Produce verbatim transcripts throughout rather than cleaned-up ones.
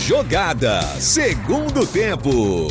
Jogada, segundo tempo.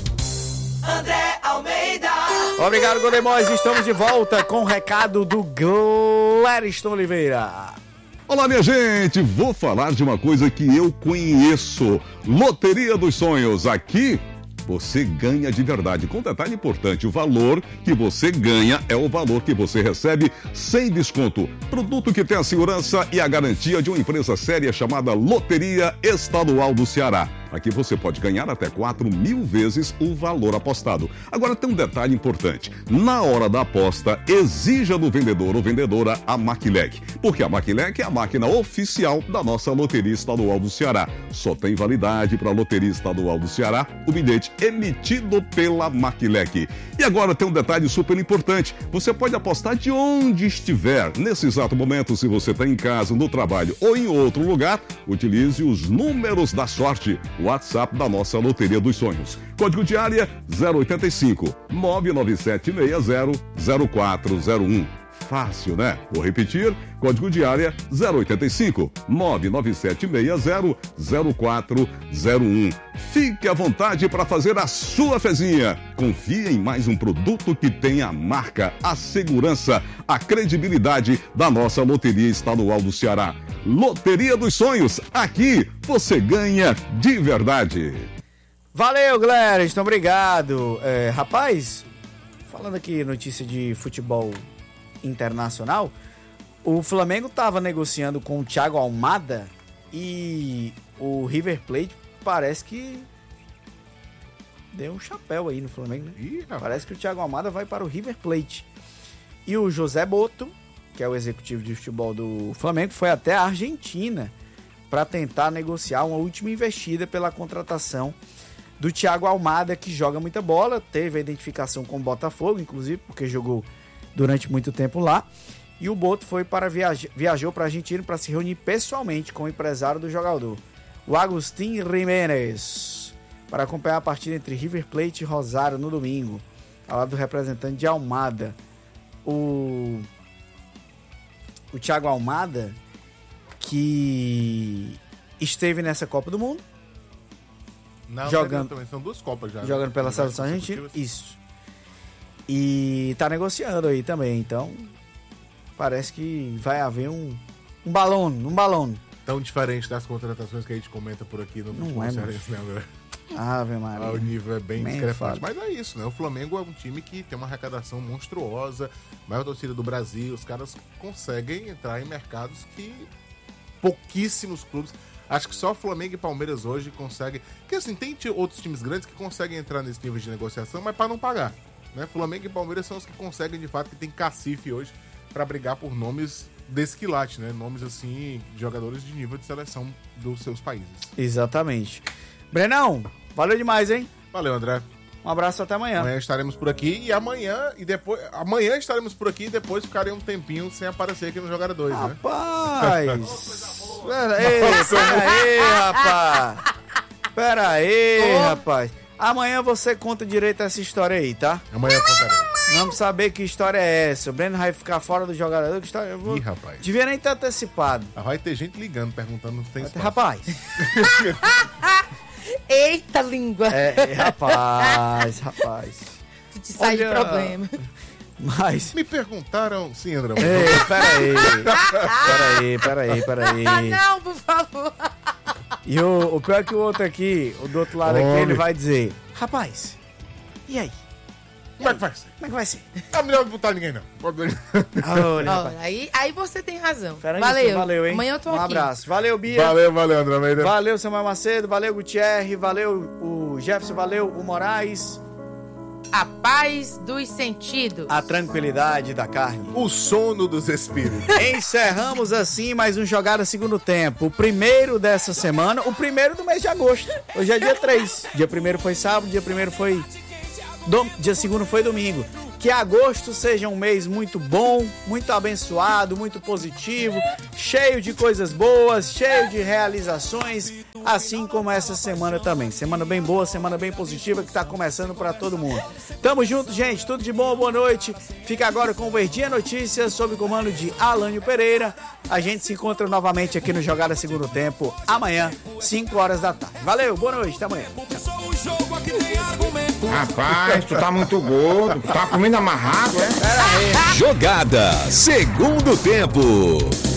André Almeida. Obrigado, Godemóis. Estamos de volta com o recado do Gleriston Oliveira. Olá, minha gente. Vou falar de uma coisa que eu conheço. Loteria dos Sonhos. Aqui você ganha de verdade. Com um detalhe importante, o valor que você ganha é o valor que você recebe sem desconto. Produto que tem a segurança e a garantia de uma empresa séria chamada Loteria Estadual do Ceará. Aqui você pode ganhar até quatro mil vezes o valor apostado. Agora tem um detalhe importante. Na hora da aposta, exija do vendedor ou vendedora a Maquilec. Porque a Maquilec é a máquina oficial da nossa Loteria Estadual do Ceará. Só tem validade para a Loteria Estadual do Ceará o bilhete emitido pela Maquilec. E agora tem um detalhe super importante. Você pode apostar de onde estiver. Nesse exato momento, se você está em casa, no trabalho ou em outro lugar, utilize os números da sorte. WhatsApp da nossa Loteria dos Sonhos. Código de área zero oito cinco, nove nove sete seis zero, zero quatro zero um. Fácil, né? Vou repetir. Código de área zero oito cinco, nove nove sete seis zero, zero quatro zero um. Fique à vontade para fazer a sua fezinha. Confie em mais um produto que tem a marca, a segurança, a credibilidade da nossa Loteria Estadual do Ceará. Loteria dos Sonhos. Aqui você ganha de verdade. Valeu, Gleriston. Obrigado. É, rapaz, falando aqui notícia de futebol internacional, o Flamengo estava negociando com o Thiago Almada e o River Plate parece que deu um chapéu aí no Flamengo, né? Ih, parece que o Thiago Almada vai para o River Plate. E o José Boto, que é o executivo de futebol do Flamengo, foi até a Argentina para tentar negociar uma última investida pela contratação do Thiago Almada, que joga muita bola, teve a identificação com o Botafogo, inclusive, porque jogou durante muito tempo lá, e o Boto foi para viaj- viajou para a Argentina para se reunir pessoalmente com o empresário do jogador, o Agustín Jiménez, para acompanhar a partida entre River Plate e Rosário no domingo, ao lado do representante de Almada, o, o Thiago Almada, que esteve nessa Copa do Mundo, Não, jogando, também são duas Copas já. jogando pela seleção argentina, isso. E tá negociando aí também, então parece que vai haver um, um balão, um balão. Tão diferente das contratações que a gente comenta por aqui no Não é, Cearense, né, André? Ave Maria. Ah, o nível é bem Nem discrepante. falo. Mas é isso, né? O Flamengo é um time que tem uma arrecadação monstruosa, maior torcida do Brasil, os caras conseguem entrar em mercados que pouquíssimos clubes. Acho que só Flamengo e Palmeiras hoje conseguem. Porque assim, tem outros times grandes que conseguem entrar nesse nível de negociação, mas para não pagar. Né? Flamengo e Palmeiras são os que conseguem, de fato, que tem cacife hoje para brigar por nomes desse quilate, né? Nomes assim, de jogadores de nível de seleção dos seus países. Exatamente. Brenão, valeu demais, hein? Valeu, André. Um abraço, até amanhã. Amanhã estaremos por aqui e amanhã e depois. Amanhã estaremos por aqui e depois ficarei um tempinho sem aparecer aqui no Jogada dois, né? Rapaz! Pera aí, pera aí, rapaz! Pera aí, oh. rapaz! Amanhã você conta direito essa história aí, tá? Amanhã eu contarei. Vamos saber que história é essa. O Breno vai ficar fora do jogador. Que história? Eu vou... Ih, rapaz. Devia nem ter antecipado. Vai ter gente ligando, perguntando se tem espaço. Rapaz. Eita língua. É, é, rapaz, rapaz. Tu te sai Olha... de problema. Mas... Me perguntaram... Sim, André. Ei, peraí. Peraí, peraí, peraí. Ah, não, por favor. E o, o pior é que o outro aqui, o do outro lado Homem. aqui, ele vai dizer: rapaz, e aí? Como é que vai ser? Como é que vai ser? É melhor não botar ninguém, não. Olha, Ó, aí, aí você tem razão. Pera Valeu. Isso, valeu, hein? Amanhã eu tô um aqui. Um abraço. Valeu, Bia. Valeu, valeu, André Almeida. Valeu, Samuel Macedo. Valeu, Gutierre. Valeu, o Jefferson. Valeu, o Moraes. A paz dos sentidos. A tranquilidade da carne. O sono dos espíritos. Encerramos assim mais um Jogada Segundo Tempo. O primeiro dessa semana, o primeiro do mês de agosto. Hoje é dia três. Dia primeiro foi sábado, dia primeiro foi... Dom... Dia segundo foi domingo. Que agosto seja um mês muito bom, muito abençoado, muito positivo, cheio de coisas boas, cheio de realizações, assim como essa semana também. Semana bem boa, semana bem positiva que tá começando para todo mundo. Tamo junto, gente. Tudo de bom, boa noite. Fica agora com o Verdinha Notícias, sob o comando de Alânio Pereira. A gente se encontra novamente aqui no Jogada Segundo Tempo, amanhã, cinco horas da tarde. Valeu, boa noite, até amanhã. Rapaz, tu tá muito gordo, tá comendo amarrado, é? Jogada Segundo Tempo.